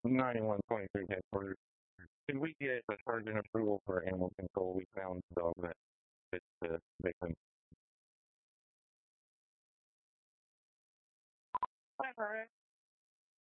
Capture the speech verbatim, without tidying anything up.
ninety-one twenty-three headquarters. Can we get a sergeant approval for animal control? We found the dog that fits the victim. Hi, Brian.